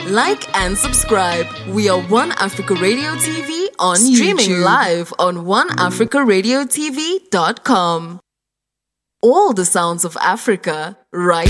Like and subscribe. We are One Africa Radio TV on Streaming YouTube. Live on OneAfricaRadioTV.com. All the sounds of Africa right